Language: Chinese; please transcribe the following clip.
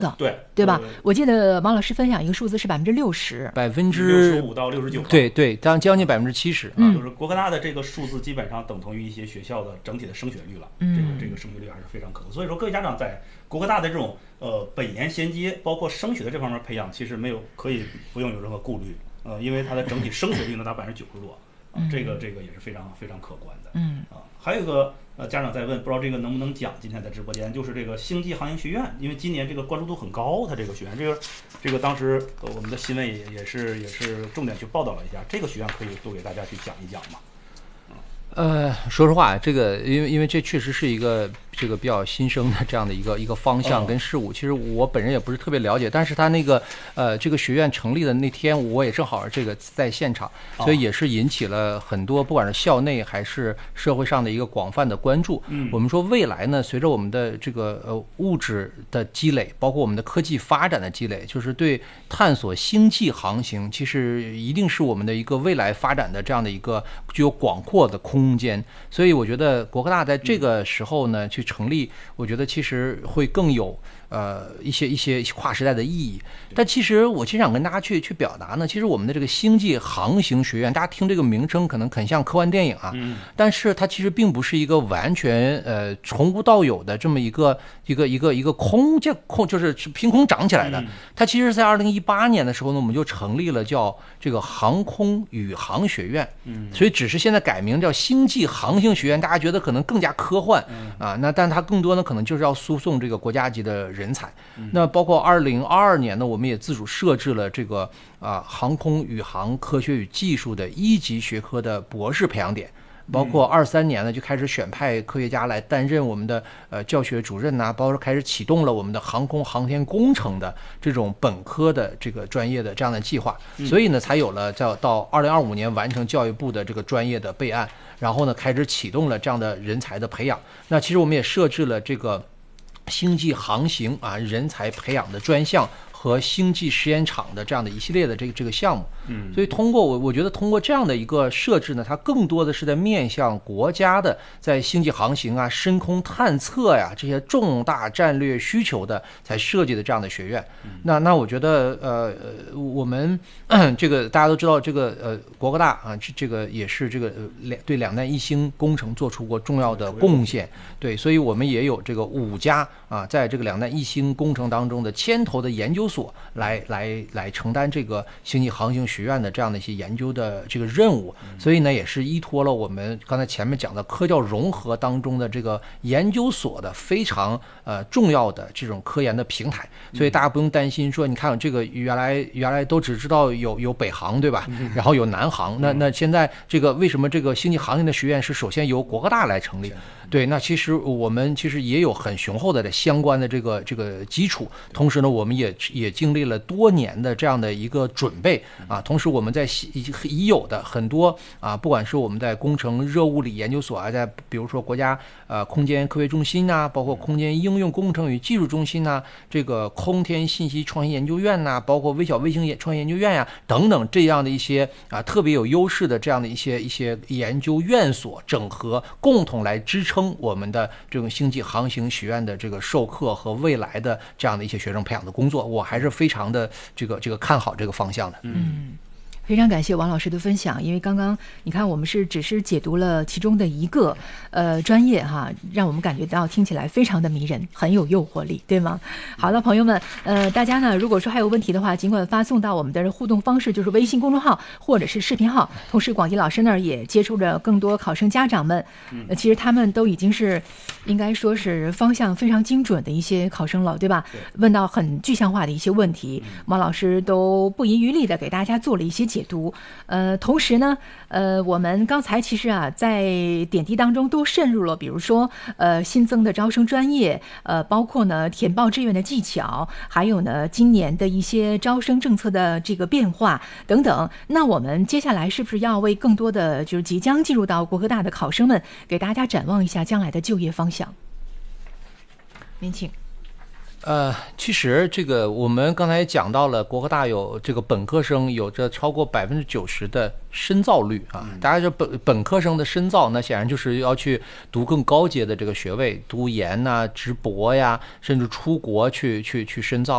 对吧？我记得王老师分享一个数字是60%，65% 到69%， 对，将近70%。 就是国科大的这个数字基本上等同于一些学校的整体的升学率了。这个升学率还是非常可观。所以说，各位家长在国科大的这种本研衔接，包括升学的这方面培养，其实可以不用有任何顾虑。因为它的整体升学率能达90%多，这个也是非常非常可观的。还有一个家长在问，不知道这个能不能讲？今天在直播间就是这个星际航行学院，因为今年这个关注度很高，它这个学院，这个当时我们的新闻也是重点去报道了一下，这个学院可以多给大家去讲一讲嘛。 说实话，这个因为这确实是一个这个比较新生的这样的一个方向跟事物，其实我本人也不是特别了解，但是他那个这个学院成立的那天，我也正好这个在现场，所以也是引起了很多不管是校内还是社会上的一个广泛的关注。我们说未来呢，随着我们的这个物质的积累，包括我们的科技发展的积累，就是对探索星际航行，其实一定是我们的一个未来发展的这样的一个具有广阔的空间。所以我觉得国科大在这个时候呢去成立，我觉得其实会更有一些跨时代的意义。但其实我其实想跟大家去表达呢，其实我们的这个星际航行学院，大家听这个名称可能很像科幻电影啊，但是它其实并不是一个完全从无到有的这么一个空就是凭空长起来的。它其实在2018年的时候呢，我们就成立了叫这个航空宇航学院，所以只是现在改名叫星际航行学院，大家觉得可能更加科幻啊，但它更多呢可能就是要输送这个国家级的人才。那包括2022年呢，我们也自主设置了这个航空宇航科学与技术的1级学科的博士培养点，包括23年呢就开始选派科学家来担任我们的教学主任包括开始启动了我们的航空航天工程的这种本科的这个专业的这样的计划，所以呢才有了到2025年完成教育部的这个专业的备案，然后呢开始启动了这样的人才的培养。那其实我们也设置了这个星际航行人才培养的专项和星际实验场的这样的一系列的这个项目。所以通过我觉得通过这样的一个设置呢，它更多的是在面向国家的在星际航行深空探测这些重大战略需求的才设计的这样的学院。那我觉得我们这个大家都知道，这个国科大这个也是这个对两弹一星工程做出过重要的贡献。对，所以我们也有这个5家在这个两弹一星工程当中的牵头的研究所来承担这个星际航行学院的这样的一些研究的这个任务。所以呢也是依托了我们刚才前面讲的科教融合当中的这个研究所的非常重要的这种科研的平台。所以大家不用担心说，你看这个原来都只知道有北航对吧，然后有南航，那现在这个为什么这个星际航行的学院是首先由国科大来成立？对，那其实我们其实也有很雄厚的相关的这个基础，同时呢我们也经历了多年的这样的一个准备同时我们在已有的很多不管是我们在工程热物理研究所在比如说国家空间科学中心包括空间应用工程与技术中心这个空天信息创新研究院包括微小卫星创新研究院等等这样的一些特别有优势的这样的一些研究院所整合，共同来支撑我们的这种星际航行学院的这个授课和未来的这样的一些学生培养的工作，我还是非常的这个看好这个方向的。 非常感谢王老师的分享，因为刚刚你看我们只是解读了其中的一个专业让我们感觉到听起来非常的迷人，很有诱惑力，对吗？好的，朋友们，大家呢如果说还有问题的话，尽管发送到我们的互动方式，就是微信公众号或者是视频号。同时广迪老师那儿也接触着更多考生家长们，其实他们都已经是应该说是方向非常精准的一些考生了，对吧？问到很具象化的一些问题，王老师都不遗余力的给大家做了一些解读。同时呢我们刚才其实在点滴当中都渗入了比如说新增的招生专业，包括呢填报志愿的技巧，还有呢今年的一些招生政策的这个变化等等。那我们接下来是不是要为更多的就是即将进入到国科大的考生们给大家展望一下将来的就业方向？您请。 其实这个我们刚才也讲到了，国科大有这个本科生有着超过90%的深造率啊。大家就本科生的深造，那显然就是要去读更高阶的这个学位，读研呐、直博呀，甚至出国去深造。